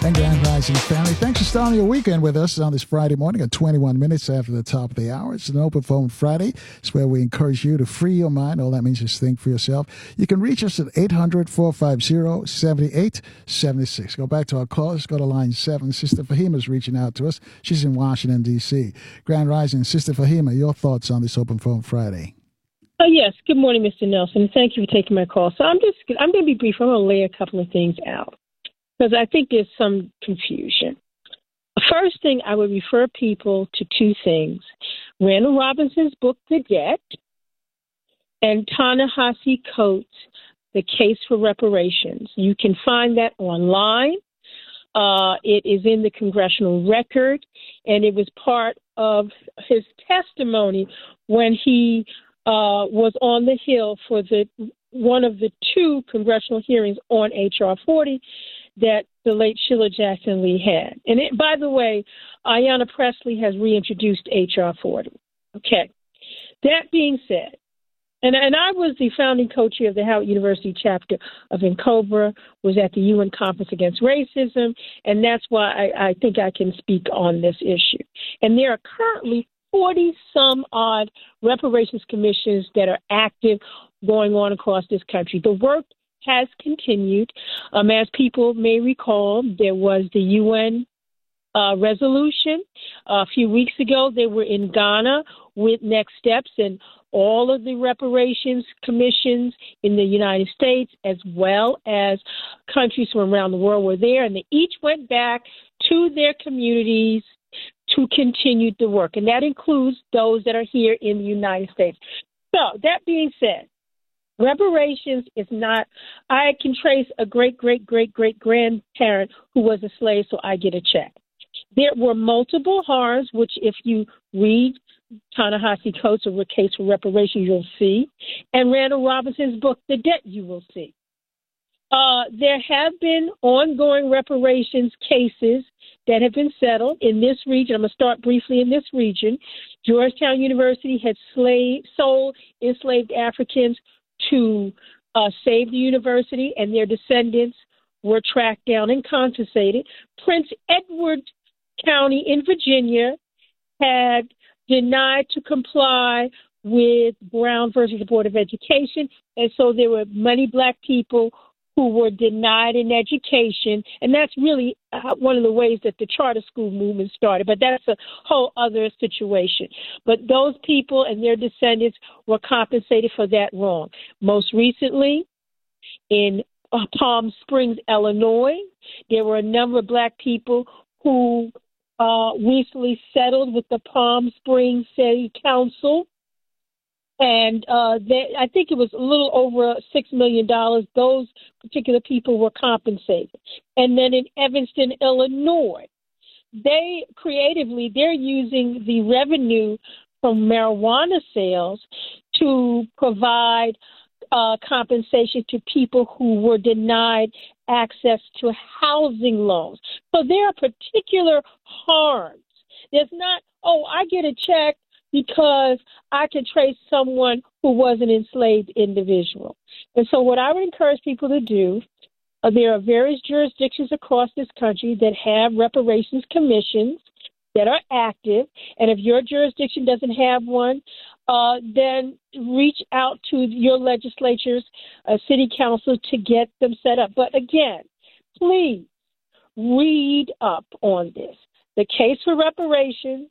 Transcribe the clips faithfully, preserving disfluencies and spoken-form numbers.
And Grand Rising family, thanks for starting your weekend with us on this Friday morning at twenty-one minutes after the top of the hour. It's an open phone Friday. It's where we encourage you to free your mind. All that means is think for yourself. You can reach us at eight hundred, four five zero, seven eight seven six. Go back to our calls. Go to line seven. Sister Fahima's reaching out to us. She's in Washington, D C. Grand Rising, Sister Fahima, your thoughts on this open phone Friday? Oh, yes. Good morning, Mister Nelson. Thank you for taking my call. So I'm just, I'm going to be brief. I'm going to lay a couple of things out, because I think there's some confusion. First thing, I would refer people to two things: Randall Robinson's book, The Debt, and Ta-Nehisi Coates' The Case for Reparations. You can find that online. Uh, it is in the Congressional Record, and it was part of his testimony when he uh, was on the Hill for the one of the two congressional hearings on H R forty that the late Sheila Jackson Lee had. And it, by the way, Ayanna Pressley has reintroduced H R forty. Okay. That being said, and, and I was the founding co-chair of the Howard University chapter of NCOBRA, was at the U N Conference Against Racism, and that's why I, I think I can speak on this issue. And there are currently forty-some odd reparations commissions that are active going on across this country. The work has continued. Um, as people may recall, there was the U N uh, resolution. Uh, a few weeks ago, they were in Ghana with next steps, and all of the reparations commissions in the United States, as well as countries from around the world, were there, and they each went back to their communities to continue the work, and that includes those that are here in the United States. So, that being said, reparations is not, I can trace a great, great, great, great grandparent who was a slave, so I get a check. There were multiple harms, which if you read Ta-Nehisi Coates' or Case for Reparations, you'll see, and Randall Robinson's book, The Debt, you will see. Uh, there have been ongoing reparations cases that have been settled in this region. I'm going to start briefly in this region. Georgetown University had slave, sold enslaved Africans to uh, save the university, and their descendants were tracked down and compensated. Prince Edward County in Virginia had denied to comply with Brown versus the Board of Education, and so there were many black people who were denied an education, and that's really uh, one of the ways that the charter school movement started, but that's a whole other situation. But those people and their descendants were compensated for that wrong. Most recently, in uh, Palm Springs, Illinois, there were a number of black people who uh, recently settled with the Palm Springs City Council, and uh, they, I think it was a little over six million dollars. Those particular people were compensated. And then in Evanston, Illinois, they creatively, they're using the revenue from marijuana sales to provide uh, compensation to people who were denied access to housing loans. So there are particular harms. There's not, oh, I get a check because I can trace someone who was an enslaved individual. And so what I would encourage people to do, uh, there are various jurisdictions across this country that have reparations commissions that are active. And if your jurisdiction doesn't have one, uh, then reach out to your legislatures, uh, city council to get them set up. But again, please read up on this. The Case for Reparations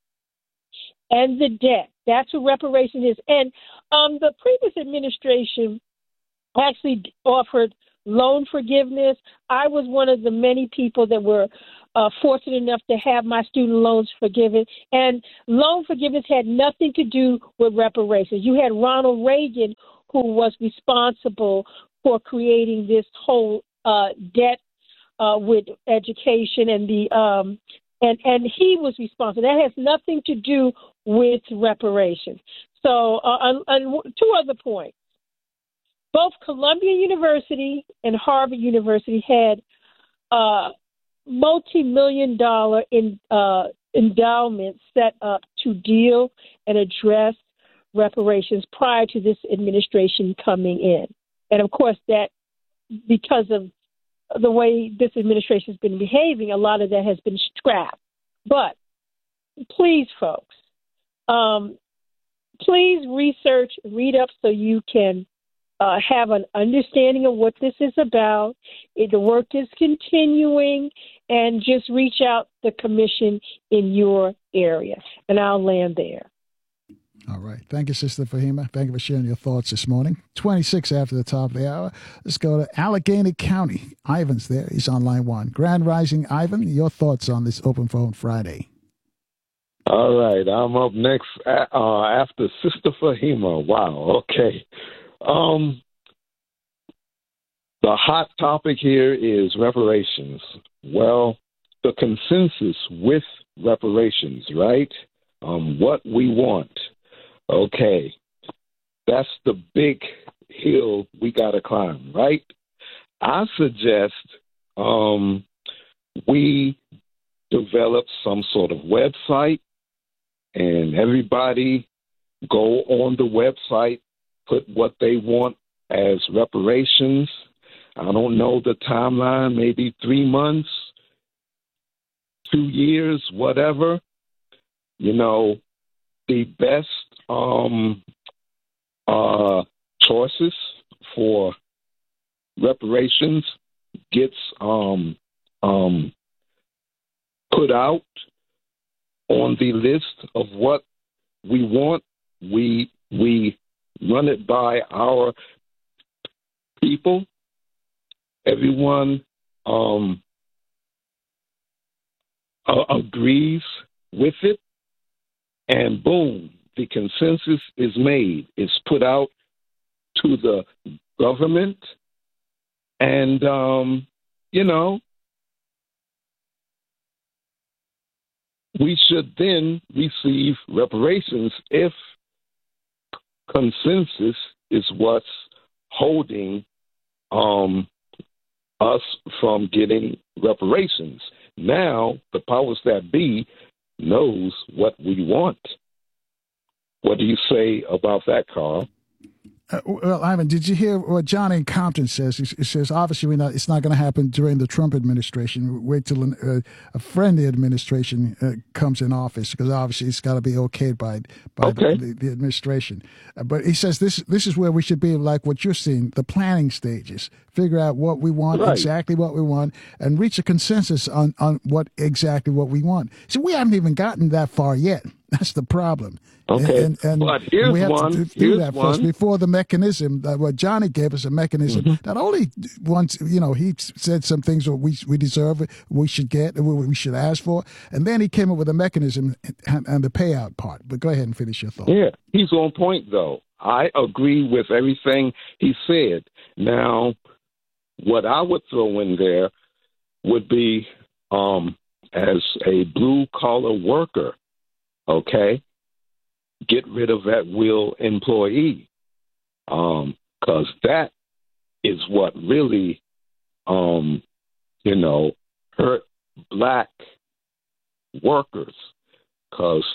and the Debt. That's what reparations is. And um, the previous administration actually offered loan forgiveness. I was one of the many people that were uh, fortunate enough to have my student loans forgiven. And loan forgiveness had nothing to do with reparations. You had Ronald Reagan, who was responsible for creating this whole uh, debt uh, with education, and the um, and and he was responsible. That has nothing to do with reparations. So, uh, and, and two other points. Both Columbia University and Harvard University had uh, multi-million dollar in, uh, endowments set up to deal and address reparations prior to this administration coming in. And of course, that because of the way this administration has been behaving, a lot of that has been scrapped. But please, folks, um, please research, read up so you can uh, have an understanding of what this is about. It, the work is continuing, and just reach out to the commission in your area. And I'll land there. All right. Thank you, Sister Fahima. Thank you for sharing your thoughts this morning. twenty-six after the top of the hour. Let's go to Allegheny County. Ivan's there. He's on line one. Grand Rising, Ivan, your thoughts on this Open Phone Friday. All right. I'm up next uh, after Sister Fahima. Wow. Okay. Um, the hot topic here is reparations. Well, the consensus with reparations, right? Um, what we want. Okay, that's the big hill we got to climb, right? I suggest um, we develop some sort of website, and everybody go on the website, put what they want as reparations. I don't know the timeline, maybe three months, two years, whatever. You know, the best um, uh, choices for reparations gets um, um, put out on the list of what we want. We we run it by our people. Everyone um, uh, agrees with it. And boom, the consensus is made. It's put out to the government. And, um, you know, we should then receive reparations if consensus is what's holding um, us from getting reparations. Now, the powers that be knows what we want. What do you say about that, Carl? Uh, well, Ivan, did you hear what Johnny Compton says? He, he says, obviously, we not, it's not going to happen during the Trump administration. Wait till uh, a friendly administration uh, comes in office, because obviously it's got to be okayed by, by okay. the, the, the administration. Uh, but he says this this is where we should be, like what you're seeing, the planning stages. Figure out what we want, right. exactly what we want, and reach a consensus on, on what exactly what we want. So we haven't even gotten that far yet. That's the problem. Okay, and, and, but here's we have one. to do here's that one. first before the mechanism. Uh, what Johnny gave us a mechanism mm-hmm. that only once, you know, he said some things that we we deserve, we should get, we should ask for, and then he came up with a mechanism and, and the payout part. But go ahead and finish your thought. Yeah, he's on point though. I agree with everything he said. Now, what I would throw in there would be, um, as a blue collar worker, okay, get rid of that will employee, um, because that is what really, um, you know, hurt black workers, because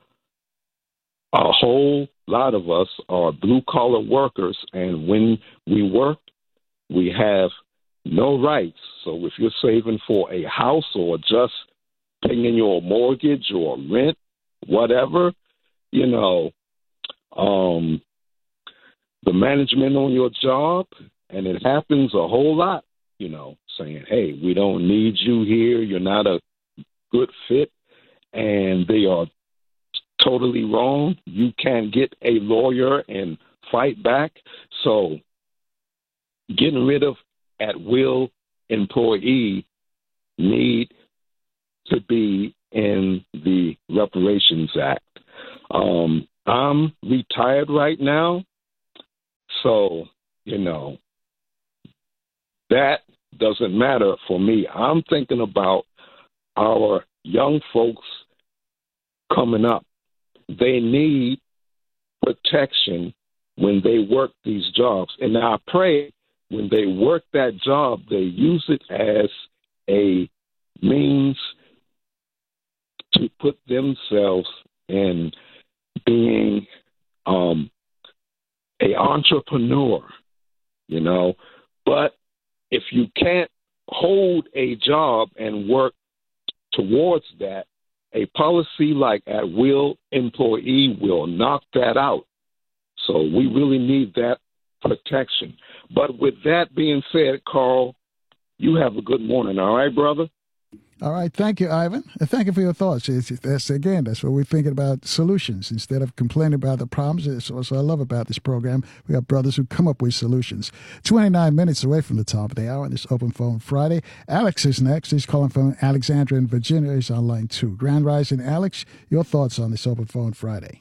a whole lot of us are blue collar workers, and when we work, we have no rights. So if you're saving for a house or just paying your mortgage or rent, whatever, you know, um, the management on your job, and it happens a whole lot, you know, saying, hey, we don't need you here, you're not a good fit, and they are totally wrong. You can't get a lawyer and fight back. So getting rid of at-will employee need to be in the Reparations Act. Um, I'm retired right now, so, you know, that doesn't matter for me. I'm thinking about our young folks coming up. They need protection when they work these jobs. And I pray when they work that job, they use it as a means to put themselves in being um, a entrepreneur, you know. But if you can't hold a job and work towards that, a policy like at will employee will knock that out. So we really need that protection. But with that being said, Carl, you have a good morning. All right, brother? All right. Thank you, Ivan. And thank you for your thoughts. It's, that's, again, that's what we're thinking about, solutions instead of complaining about the problems. It's what I love about this program. We have brothers who come up with solutions. twenty-nine minutes away from the top of the hour on this Open Phone Friday. Alex is next. He's calling from Alexandria in Virginia. He's on line two. Grand Rising, Alex, your thoughts on this Open Phone Friday?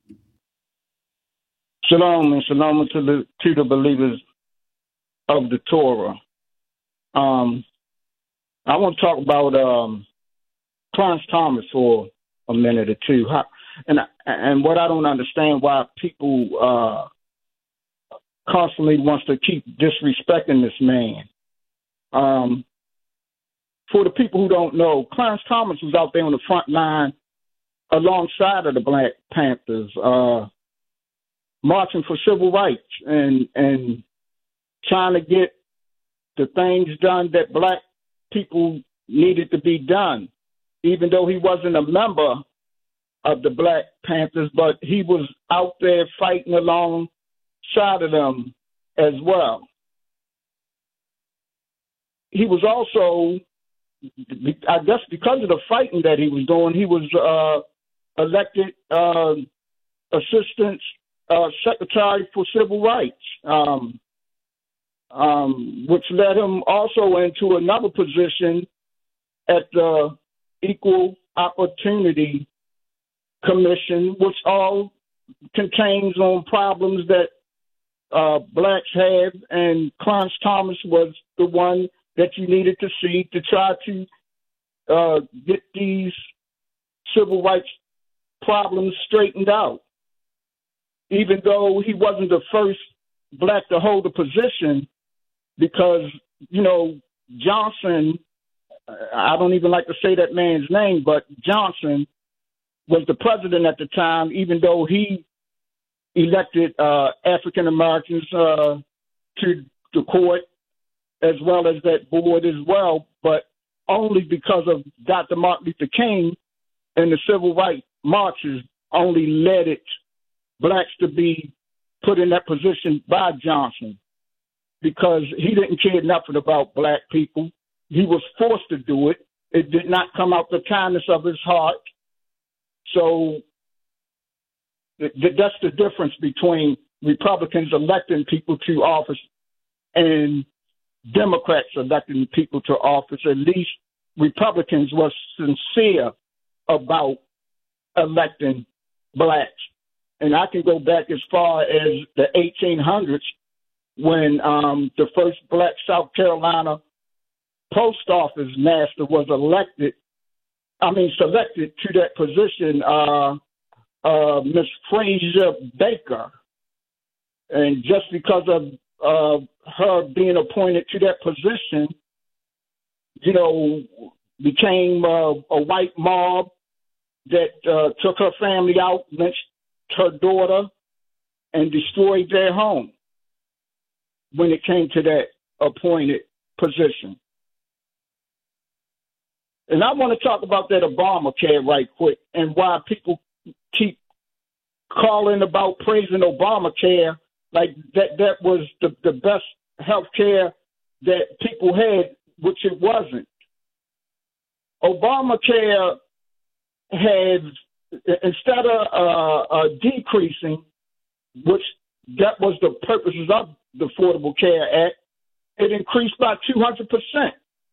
Shalom and shalom to the, to the believers of the Torah. Um, I want to talk about um, Clarence Thomas for a minute or two, How, and and what I don't understand why people uh, constantly wants to keep disrespecting this man. Um, for the people who don't know, Clarence Thomas was out there on the front line alongside of the Black Panthers, uh, marching for civil rights and and trying to get the things done that Black people needed to be done, even though he wasn't a member of the Black Panthers, but he was out there fighting alongside of them as well. He was also, I guess because of the fighting that he was doing, he was uh, elected uh, Assistant uh, Secretary for Civil Rights. Um, Um, which led him also into another position at the Equal Opportunity Commission, which all contains on problems that uh, blacks have, and Clarence Thomas was the one that you needed to see to try to uh, get these civil rights problems straightened out. Even though he wasn't the first black to hold a position, because, you know, Johnson, I don't even like to say that man's name, but Johnson was the president at the time, even though he elected uh, African Americans uh, to the court as well as that board as well, but only because of Doctor Martin Luther King and the civil rights marches only led it blacks to be put in that position by Johnson, because he didn't care nothing about black people. He was forced to do it. It did not come out the kindness of his heart. So th- that's the difference between Republicans electing people to office and Democrats electing people to office. At least Republicans were sincere about electing blacks. And I can go back as far as the eighteen hundreds, when um, the first black South Carolina post office master was elected, I mean, selected to that position, uh, uh, Miss Frazier Baker. And just because of uh, her being appointed to that position, you know, became uh, a white mob that uh, took her family out, lynched her daughter, and destroyed their home when it came to that appointed position. And I want to talk about that Obamacare right quick and why people keep calling about praising Obamacare like that that was the, the best health care that people had, which it wasn't. Obamacare had, instead of uh, uh, decreasing, which that was the purposes of the Affordable Care Act, it increased by two hundred percent.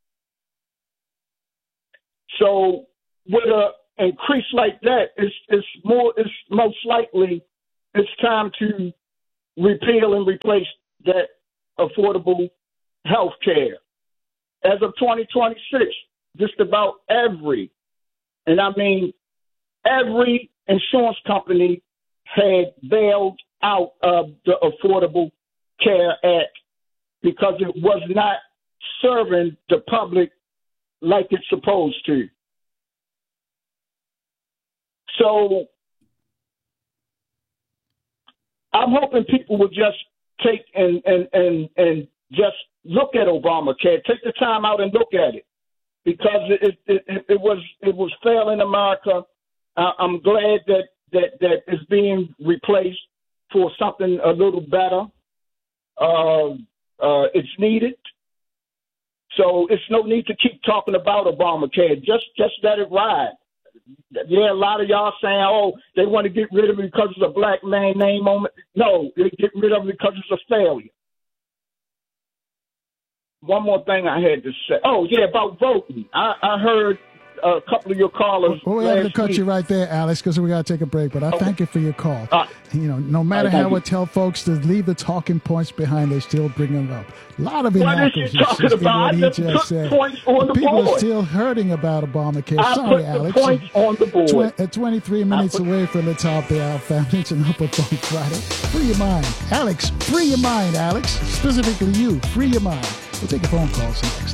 So with an increase like that, it's, it's more, it's most likely it's time to repeal and replace that affordable health care. As of twenty twenty-six, just about every, and I mean every insurance company had bailed out of the Affordable Care Act because it was not serving the public like it's supposed to. So I'm hoping people will just take and and and, and just look at Obamacare. Take the time out and look at it, because it it, it, it was it was failing America. Uh, I'm glad that, that that is being replaced for something a little better. Uh, uh, it's needed. So it's no need to keep talking about Obamacare. Just just let it ride. Yeah, a lot of y'all saying, oh, they want to get rid of it because it's a black man name on it. No, they get rid of it because it's a failure. One more thing I had to say. Oh, yeah, about voting. I, I heard a couple of your callers. Well, we have to cut week. you right there, Alex, because we got to take a break. But I okay. thank you for your call. Uh, you know, no matter how we tell folks to leave the talking points behind, they still bring them up. A lot of what is inaccuracies you talking about? in what I he just said. Points on the People board. are still hurting about Obamacare. I Sorry, put Alex. The points on the board. Tw- at twenty-three minutes put- away from the top of the hour, family. It's an Open Phone Friday. Free your mind. Alex, free your mind, Alex. Specifically you. Free your mind. We'll take your phone calls next.